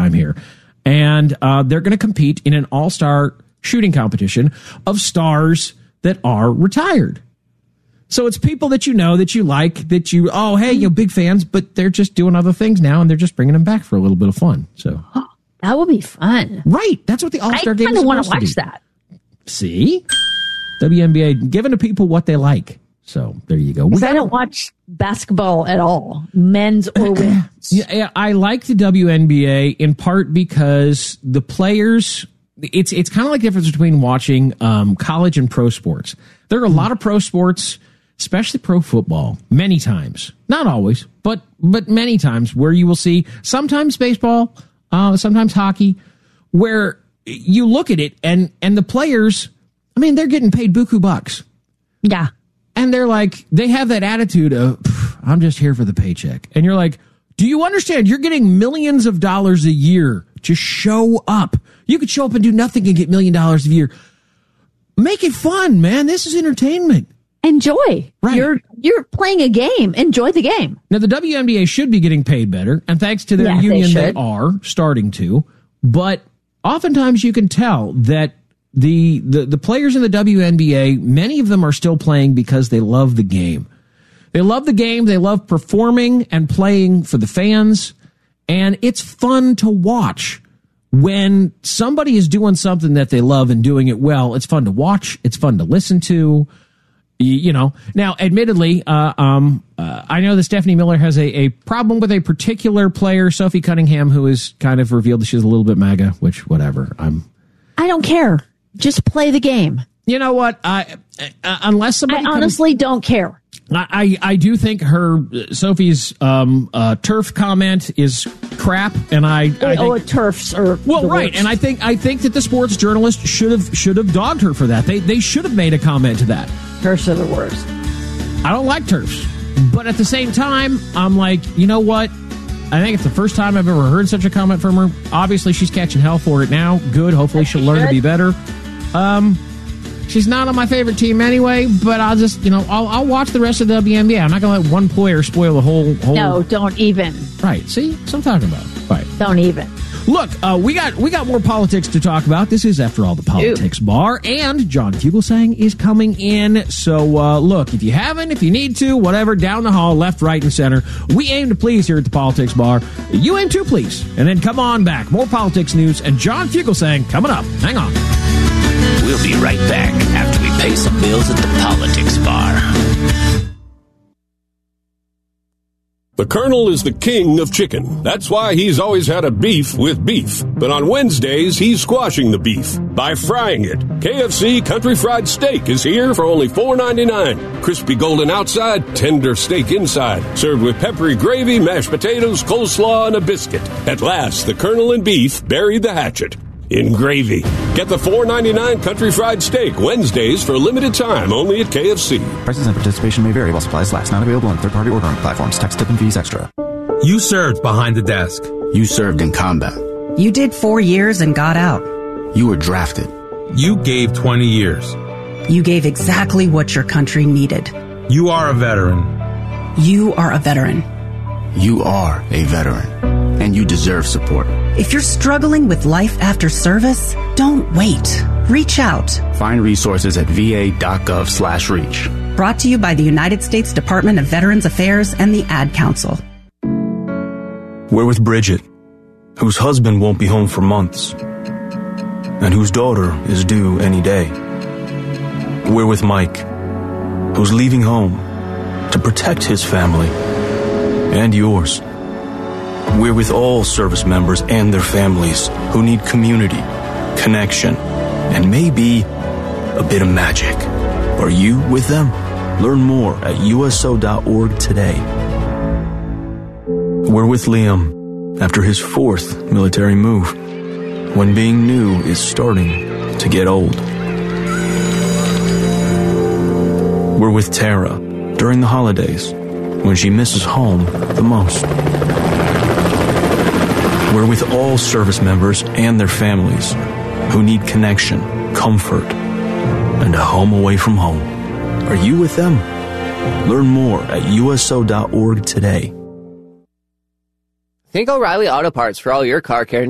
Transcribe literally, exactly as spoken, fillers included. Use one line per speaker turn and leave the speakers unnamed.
time here. And uh, they're going to compete in an all-star shooting competition of stars that are retired. So it's people that you know, that you like, that you, oh, hey, you're big fans, but they're just doing other things now, and they're just bringing them back for a little bit of fun. So
oh, that would be fun.
Right. That's what the All-Star Game is.
I kind of want to watch that.
See? W N B A giving to people what they like. So there you go.
Because I don't watch basketball at all, men's or women's.
Yeah, I like the W N B A in part because the players, it's it's kind of like the difference between watching um, college and pro sports. There are a lot of pro sports, especially pro football, many times, not always, but but many times, where you will see sometimes baseball, uh, sometimes hockey, where you look at it and and the players, I mean, they're getting paid buku bucks.
Yeah.
And they're like, they have that attitude of, I'm just here for the paycheck. And you're like, do you understand? You're getting millions of dollars a year to show up. You could show up and do nothing and get million dollars a year. Make it fun, man. This is entertainment.
Enjoy.
Right.
You're you're playing a game. Enjoy the game.
Now, the W N B A should be getting paid better, and thanks to their
yeah,
union,
they,
they are starting to. But oftentimes you can tell that the, the, the players in the W N B A, many of them are still playing because they love the game. They love the game. They love performing and playing for the fans. And it's fun to watch. When somebody is doing something that they love and doing it well, it's fun to watch. It's fun to listen to. You know, now, admittedly, uh, um, uh, I know that Stephanie Miller has a, a problem with a particular player, Sophie Cunningham, who has kind of revealed that she's a little bit MAGA, which, whatever. I'm.
I don't care. Just play the game.
You know what? I, uh, unless somebody.
I honestly
comes,
don't care.
I, I, I do think her, Sophie's um, uh, turf comment is crap, and I. I
oh,
think,
turfs are.
Well, right, and I think I think that the sports journalist should have should have dogged her for that. They they should have made a comment to that.
Turfs are the worst.
I don't like turfs. But at the same time, I'm like, you know what? I think it's the first time I've ever heard such a comment from her. Obviously, she's catching hell for it now. Good. Hopefully, she'll learn to be better. Um, she's not on my favorite team anyway, but I'll just, you know, I'll, I'll watch the rest of the W N B A. I'm not going to let one player spoil the whole, whole...
No, don't even.
Right. See? That's what I'm talking about. Right.
Don't even.
Look, uh, we got we got more politics to talk about. This is, after all, the Politics Ew. Bar, and John Fugelsang is coming in. So, uh, look, if you haven't, if you need to, whatever, down the hall, left, right, and center, we aim to please here at the Politics Bar. You aim to please. And then come on back. More politics news, and John Fugelsang coming up. Hang on.
We'll be right back after we pay some bills at the Politics Bar.
The Colonel is the king of chicken. That's why he's always had a beef with beef. But on Wednesdays, he's squashing the beef by frying it. K F C Country Fried Steak is here for only four ninety-nine. Crispy golden outside, tender steak inside. Served with peppery gravy, mashed potatoes, coleslaw, and a biscuit. At last, the Colonel and beef buried the hatchet in gravy. Get the four ninety-nine Country Fried Steak Wednesdays for a limited time only at K F C.
Prices and participation may vary while supplies last. Not available on third-party ordering platforms. Tax, tip, and fees extra.
You served behind the desk.
You served in combat.
You did four years and got out.
You were drafted.
You gave twenty years.
You gave exactly what your country needed.
You are a veteran.
You are a veteran.
You are a veteran. And you deserve support.
If you're struggling with life after service, don't wait. Reach out.
Find resources at va.gov slash reach.
Brought to you by the United States Department of Veterans Affairs and the Ad Council.
We're with Bridget, whose husband won't be home for months, and whose daughter is due any day. We're with Mike, who's leaving home to protect his family and yours. We're with all service members and their families who need community, connection, and maybe a bit of magic. Are you with them? Learn more at U S O dot org today. We're with Liam after his fourth military move, when being new is starting to get old. We're with Tara during the holidays, when she misses home the most. We're with all service members and their families who need connection, comfort, and a home away from home. Are you with them? Learn more at U S O dot org today.
Think O'Reilly Auto Parts for all your car care